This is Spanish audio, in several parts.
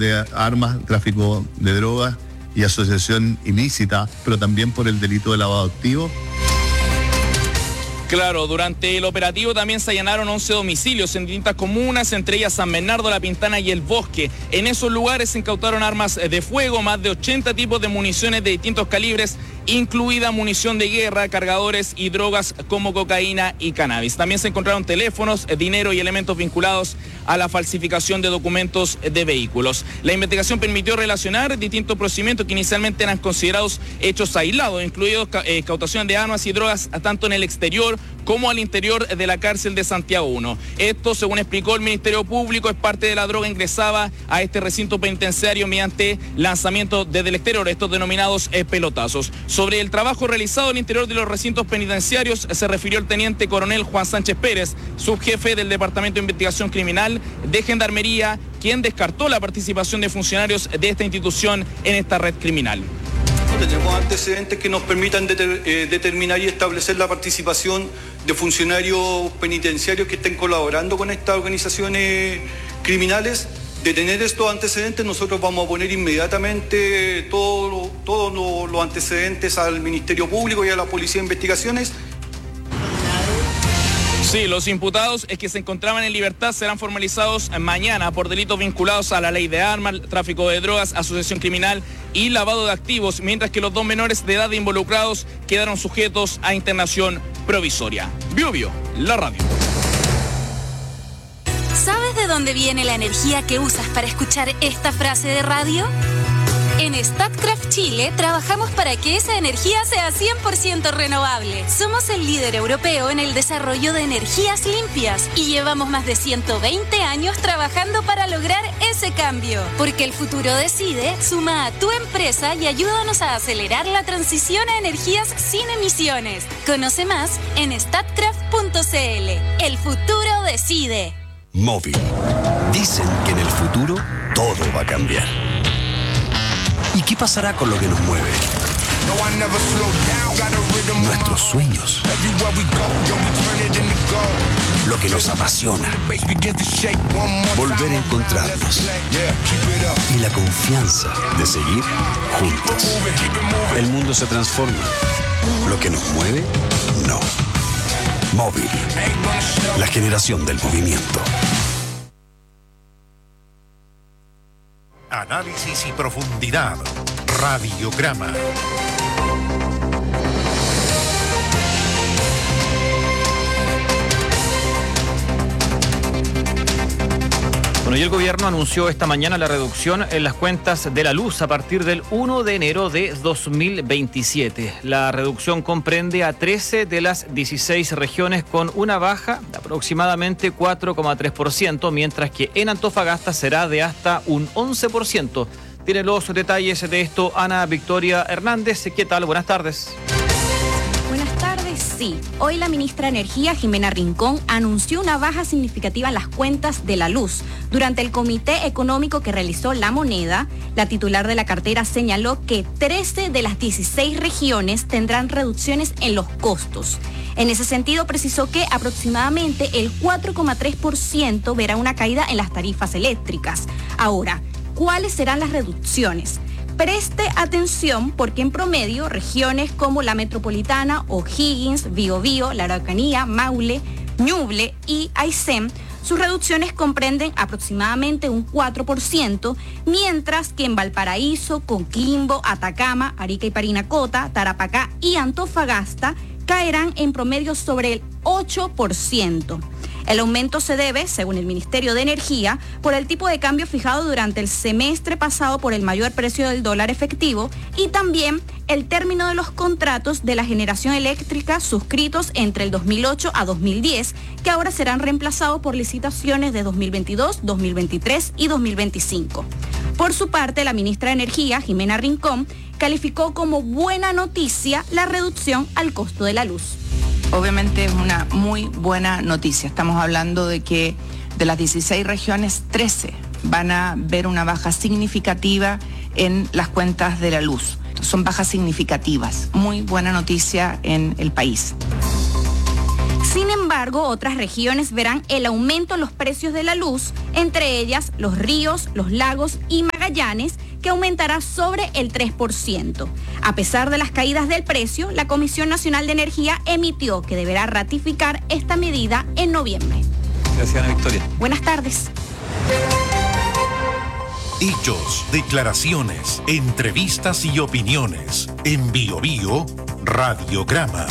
de armas, tráfico de drogas y asociación ilícita, pero también por el delito de lavado de activos. Claro, durante el operativo también se allanaron 11 domicilios en distintas comunas, entre ellas San Bernardo, La Pintana y El Bosque. En esos lugares se incautaron armas de fuego, más de 80 tipos de municiones de distintos calibres, incluida munición de guerra, cargadores y drogas como cocaína y cannabis. También se encontraron teléfonos, dinero y elementos vinculados a la falsificación de documentos de vehículos. La investigación permitió relacionar distintos procedimientos que inicialmente eran considerados hechos aislados, incluidos cautación de armas y drogas tanto en el exterior como al interior de la cárcel de Santiago 1. Esto, según explicó el Ministerio Público, es parte de la droga ingresada a este recinto penitenciario mediante lanzamiento desde el exterior, estos denominados pelotazos. Sobre el trabajo realizado al interior de los recintos penitenciarios se refirió el teniente coronel Juan Sánchez Pérez, subjefe del Departamento de Investigación Criminal de Gendarmería, quien descartó la participación de funcionarios de esta institución en esta red criminal. Tenemos antecedentes que nos permitan determinar y establecer la participación de funcionarios penitenciarios que estén colaborando con estas organizaciones criminales. De tener estos antecedentes, nosotros vamos a poner inmediatamente todos los antecedentes al Ministerio Público y a la Policía de Investigaciones. Sí, los imputados que se encontraban en libertad serán formalizados mañana por delitos vinculados a la ley de armas, tráfico de drogas, asociación criminal y lavado de activos, mientras que los dos menores de edad involucrados quedaron sujetos a internación provisoria. Biobio, la radio. ¿Sabes de dónde viene la energía que usas para escuchar esta frase de radio? En Statkraft Chile trabajamos para que esa energía sea 100% renovable. Somos el líder europeo en el desarrollo de energías limpias y llevamos más de 120 años trabajando para lograr ese cambio. Porque el futuro decide, suma a tu empresa y ayúdanos a acelerar la transición a energías sin emisiones. Conoce más en statkraft.cl. El futuro decide. Móvil. Dicen que en el futuro todo va a cambiar. ¿Y qué pasará con lo que nos mueve? Nuestros sueños. Lo que nos apasiona. Volver a encontrarnos. Y la confianza de seguir juntos. El mundo se transforma. Lo que nos mueve, no. Móvil. La generación del movimiento. Análisis y profundidad. Radiograma. Bueno, y el gobierno anunció esta mañana la reducción en las cuentas de la luz a partir del 1 de enero de 2027. La reducción comprende a 13 de las 16 regiones con una baja de aproximadamente 4,3%, mientras que en Antofagasta será de hasta un 11%. Tiene los detalles de esto Ana Victoria Hernández. ¿Qué tal? Buenas tardes. Buenas tardes, sí. Hoy la ministra de Energía, Jimena Rincón, anunció una baja significativa en las cuentas de la luz. Durante el comité económico que realizó La Moneda, la titular de la cartera señaló que 13 de las 16 regiones tendrán reducciones en los costos. En ese sentido, precisó que aproximadamente el 4,3% verá una caída en las tarifas eléctricas. Ahora, ¿cuáles serán las reducciones? Preste atención porque en promedio regiones como la Metropolitana, O'Higgins, Biobío, la Araucanía, Maule, Ñuble y Aysén, sus reducciones comprenden aproximadamente un 4%, mientras que en Valparaíso, Coquimbo, Atacama, Arica y Parinacota, Tarapacá y Antofagasta caerán en promedio sobre el 8%. El aumento se debe, según el Ministerio de Energía, por el tipo de cambio fijado durante el semestre pasado por el mayor precio del dólar efectivo y también el término de los contratos de la generación eléctrica suscritos entre el 2008 a 2010, que ahora serán reemplazados por licitaciones de 2022, 2023 y 2025. Por su parte, la ministra de Energía, Jimena Rincón, calificó como buena noticia la reducción al costo de la luz. Obviamente es una muy buena noticia. Estamos hablando de que de las 16 regiones, 13 van a ver una baja significativa en las cuentas de la luz. Son bajas significativas. Muy buena noticia en el país. Sin embargo, otras regiones verán el aumento en los precios de la luz, entre ellas Los Ríos, Los Lagos y Magallanes. Magallanes, que aumentará sobre el 3%. A pesar de las caídas del precio, la Comisión Nacional de Energía emitió que deberá ratificar esta medida en noviembre. Gracias, Ana Victoria. Buenas tardes. Hechos, declaraciones, entrevistas y opiniones. En Bio Bio, Radiograma.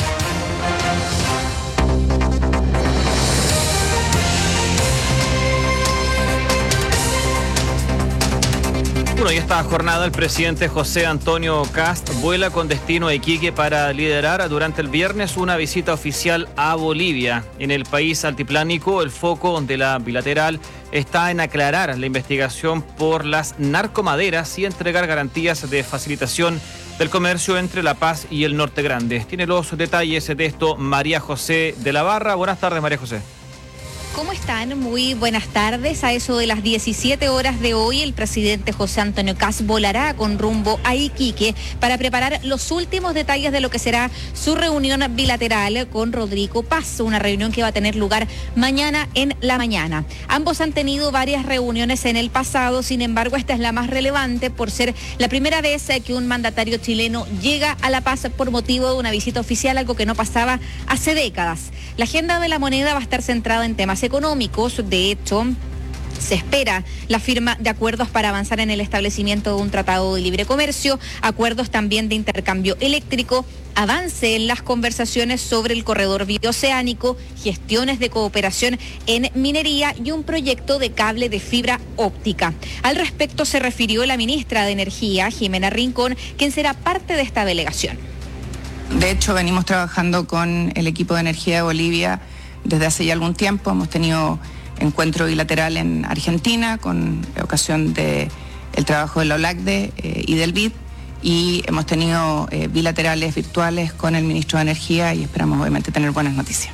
Bueno, y esta jornada el presidente José Antonio Kast vuela con destino a Iquique para liderar durante el viernes una visita oficial a Bolivia. En el país altiplánico, el foco de la bilateral está en aclarar la investigación por las narcomaderas y entregar garantías de facilitación del comercio entre La Paz y el Norte Grande. Tiene los detalles de esto María José de la Barra. Buenas tardes, María José. ¿Cómo están? Muy buenas tardes. A eso de las 17 horas de hoy, el presidente José Antonio Kast volará con rumbo a Iquique para preparar los últimos detalles de lo que será su reunión bilateral con Rodrigo Paz, una reunión que va a tener lugar mañana en la mañana. Ambos han tenido varias reuniones en el pasado, sin embargo, esta es la más relevante por ser la primera vez que un mandatario chileno llega a La Paz por motivo de una visita oficial, algo que no pasaba hace décadas. La agenda de la moneda va a estar centrada en temas económicos. De hecho, se espera la firma de acuerdos para avanzar en el establecimiento de un tratado de libre comercio, acuerdos también de intercambio eléctrico, avance en las conversaciones sobre el corredor bioceánico, gestiones de cooperación en minería y un proyecto de cable de fibra óptica. Al respecto se refirió la ministra de Energía, Jimena Rincón, quien será parte de esta delegación. De hecho, venimos trabajando con el equipo de energía de Bolivia desde hace ya algún tiempo. Hemos tenido encuentro bilateral en Argentina con ocasión del trabajo de la OLACDE y del BID, y hemos tenido bilaterales virtuales con el ministro de Energía y esperamos obviamente tener buenas noticias.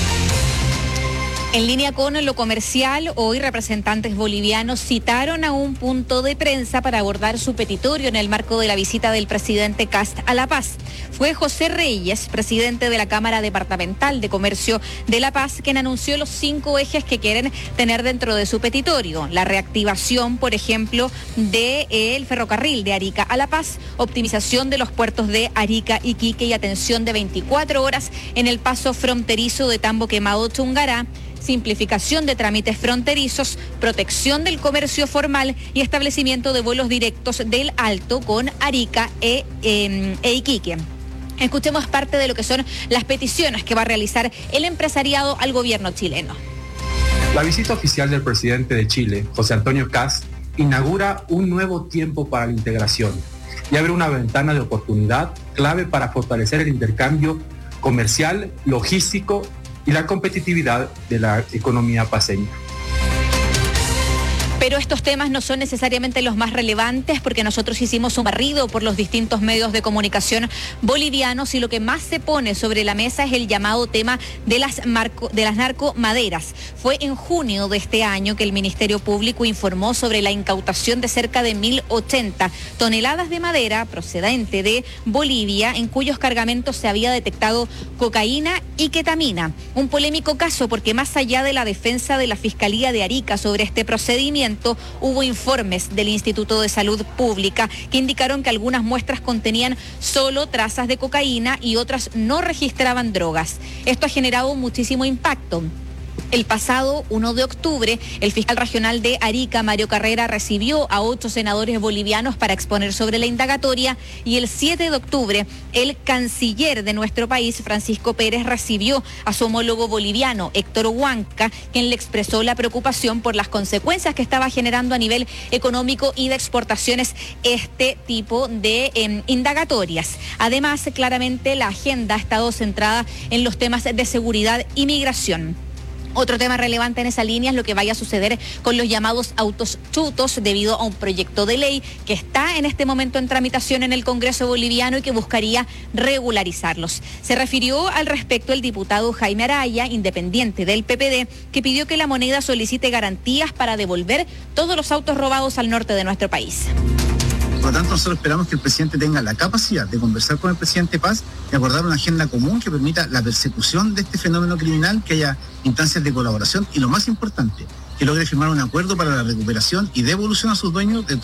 En línea con lo comercial, hoy representantes bolivianos citaron a un punto de prensa para abordar su petitorio en el marco de la visita del presidente Kast a La Paz. Fue José Reyes, presidente de la Cámara Departamental de Comercio de La Paz, quien anunció los 5 ejes que quieren tener dentro de su petitorio. La reactivación, por ejemplo, del ferrocarril de Arica a La Paz, optimización de los puertos de Arica, Iquique y atención de 24 horas en el paso fronterizo de Tambo Quemado Chungará, simplificación de trámites fronterizos, protección del comercio formal y establecimiento de vuelos directos del Alto con Arica e Iquique. Escuchemos parte de lo que son las peticiones que va a realizar el empresariado al gobierno chileno. La visita oficial del presidente de Chile, José Antonio Kast, inaugura un nuevo tiempo para la integración y abre una ventana de oportunidad clave para fortalecer el intercambio comercial, logístico y la competitividad de la economía paceña. Pero estos temas no son necesariamente los más relevantes porque nosotros hicimos un barrido por los distintos medios de comunicación bolivianos y lo que más se pone sobre la mesa es el llamado tema de las narcomaderas. Fue en junio de este año que el Ministerio Público informó sobre la incautación de cerca de 1.080 toneladas de madera procedente de Bolivia, en cuyos cargamentos se había detectado cocaína y ketamina. Un polémico caso porque más allá de la defensa de la Fiscalía de Arica sobre este procedimiento, hubo informes del Instituto de Salud Pública que indicaron que algunas muestras contenían solo trazas de cocaína y otras no registraban drogas. Esto ha generado muchísimo impacto. El pasado 1 de octubre, el fiscal regional de Arica, Mario Carrera, recibió a 8 senadores bolivianos para exponer sobre la indagatoria y el 7 de octubre, el canciller de nuestro país, Francisco Pérez, recibió a su homólogo boliviano, Héctor Huanca, quien le expresó la preocupación por las consecuencias que estaba generando a nivel económico y de exportaciones este tipo de indagatorias. Además, claramente la agenda ha estado centrada en los temas de seguridad y migración. Otro tema relevante en esa línea es lo que vaya a suceder con los llamados autos chutos debido a un proyecto de ley que está en este momento en tramitación en el Congreso boliviano y que buscaría regularizarlos. Se refirió al respecto el diputado Jaime Araya, independiente del PPD, que pidió que la moneda solicite garantías para devolver todos los autos robados al norte de nuestro país. Por lo tanto, nosotros esperamos que el presidente tenga la capacidad de conversar con el presidente Paz y acordar una agenda común que permita la persecución de este fenómeno criminal, que haya instancias de colaboración y, lo más importante, que logre firmar un acuerdo para la recuperación y devolución a sus dueños de